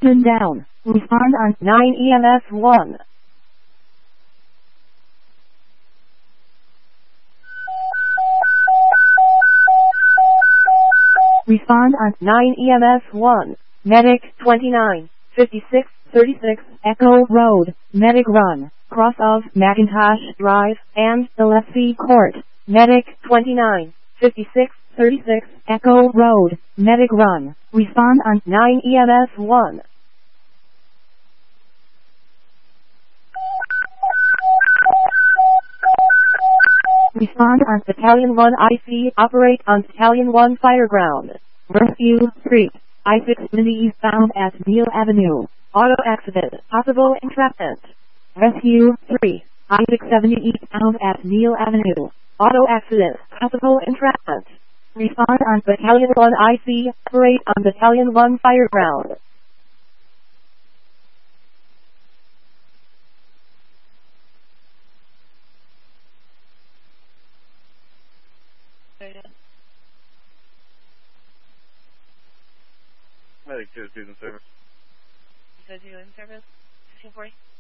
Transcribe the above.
Turn down. Respond on 9 EMS 1. Respond on 9 EMS 1. Medic 29, 56, 36, Echo Road, Medic Run, cross of Macintosh Drive and Gillespie Court. Medic 29, 56, 36, Echo Road, Medic Run. Respond on 9 EMS 1. Respond on Battalion 1 IC. Operate on Battalion 1 Fireground. Rescue 3. I-670 eastbound at Neal Avenue. Auto accident. Possible entrapment. Rescue 3. I-670 eastbound at Neal Avenue. Auto accident. Possible entrapment. Respond on Battalion 1 IC. Operate on Battalion 1 Fireground. Medic 2 is in service. You said you in service? 1540?